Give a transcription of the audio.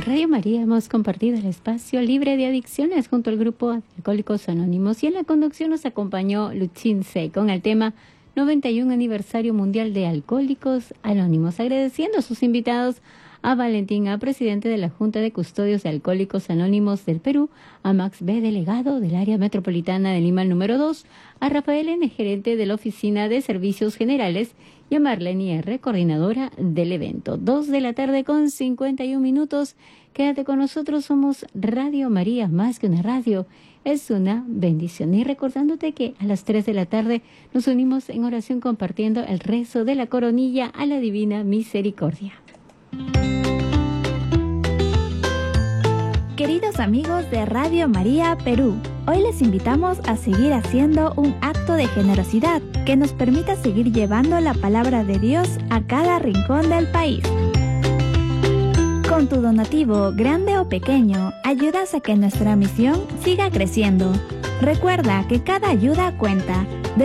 Radio María hemos compartido el espacio libre de adicciones junto al grupo Alcohólicos Anónimos y en la conducción nos acompañó Luchín C. con el tema 91 Aniversario Mundial de Alcohólicos Anónimos, agradeciendo a sus invitados, a Valentín A., presidente de la Junta de Custodios de Alcohólicos Anónimos del Perú, a Max B., delegado del Área Metropolitana de Lima número 2, a Rafael N., gerente de la Oficina de Servicios Generales, y a Marlene R., coordinadora del evento. 2:51 p.m. Quédate con nosotros, somos Radio María, más que una radio, es una bendición. Y recordándote que a las 3 p.m. nos unimos en oración compartiendo el rezo de la coronilla a la Divina Misericordia. Queridos amigos de Radio María Perú, hoy les invitamos a seguir haciendo un acto de generosidad que nos permita seguir llevando la palabra de Dios a cada rincón del país. Con tu donativo, grande o pequeño, ayudas a que nuestra misión siga creciendo. Recuerda que cada ayuda cuenta.